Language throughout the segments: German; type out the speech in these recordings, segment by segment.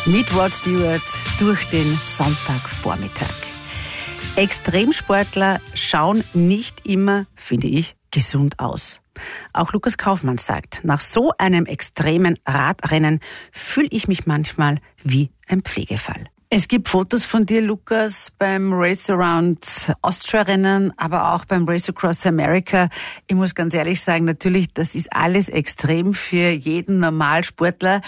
mit Rod Stewart durch den Sonntagvormittag. Extremsportler schauen nicht immer, finde ich, gesund aus. Auch Lukas Kaufmann sagt, nach so einem extremen Radrennen fühle ich mich manchmal wie ein Pflegefall. Es gibt Fotos von dir, Lukas, beim Race Around Austria Rennen, aber auch beim Race Across America. Ich muss ganz ehrlich sagen, natürlich, das ist alles extrem für jeden Normalsportler.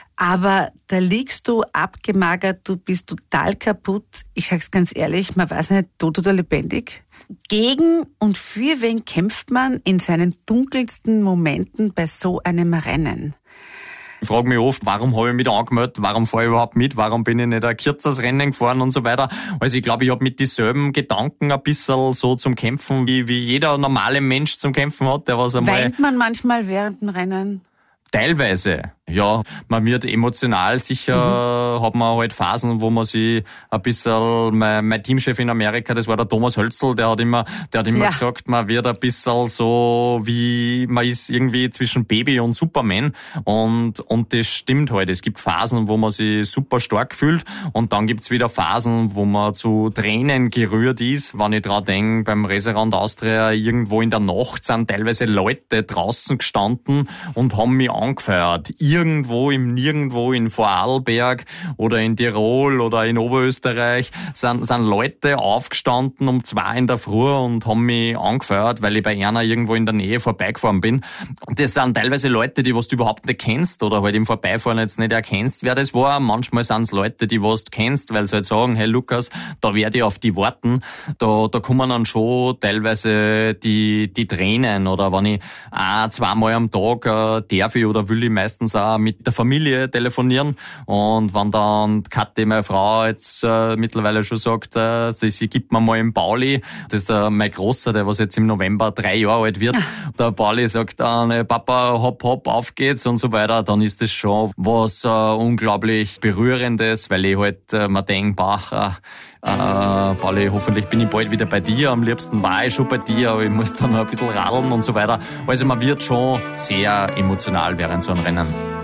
Aber da liegst du abgemagert, du bist total kaputt. Ich sag's ganz ehrlich, man weiß nicht, tot oder lebendig. Gegen und für wen kämpft man in seinen dunkelsten Momenten bei so einem Rennen? Ich frage mich oft, warum habe ich mich da angemeldet, warum fahre ich überhaupt mit, warum bin ich nicht ein kürzeres Rennen gefahren und so weiter. Also ich glaube, ich habe mit dieselben Gedanken ein bisschen so zum Kämpfen, wie jeder normale Mensch zum Kämpfen hat. Der was einmal weint man manchmal während dem Rennen? Teilweise, ja. Man wird emotional sicher, hat man halt Phasen, wo man sich ein bisschen, mein Teamchef in Amerika, das war der Thomas Hölzl, der hat immer gesagt, man wird ein bisschen so, wie man ist irgendwie zwischen Baby und Superman. Und das stimmt halt. Es gibt Phasen, wo man sich super stark fühlt, und dann gibt's wieder Phasen, wo man zu Tränen gerührt ist. Wenn ich dran denke, beim Race Around Austria, irgendwo in der Nacht sind teilweise Leute draußen gestanden und haben mich angefeuert. Irgendwo im Nirgendwo in Vorarlberg oder in Tirol oder in Oberösterreich sind Leute aufgestanden um 2 in der Früh und haben mich angefeuert, weil ich bei einer irgendwo in der Nähe vorbeigefahren bin. Das sind teilweise Leute, die was du überhaupt nicht kennst oder halt im Vorbeifahren jetzt nicht erkennst, wer das war. Manchmal sind es Leute, die was du kennst, weil sie halt sagen, hey Lukas, da werde ich auf die warten. Da kommen dann schon teilweise die Tränen, oder wenn ich 2-mal am Tag darf ich oder will ich meistens auch mit der Familie telefonieren. Und wenn dann Kathi, meine Frau, jetzt mittlerweile schon sagt, sie gibt mir mal einen Pauli, das ist mein Großer, der was jetzt im November 3 Jahre alt wird. Der Pauli sagt dann, Papa, hopp, hopp, auf geht's und so weiter. Dann ist das schon was unglaublich Berührendes, weil ich halt mir denke, Pauli, hoffentlich bin ich bald wieder bei dir. Am liebsten war ich schon bei dir, aber ich muss dann noch ein bisschen radeln und so weiter. Also man wird schon sehr emotional während so einem Rennen.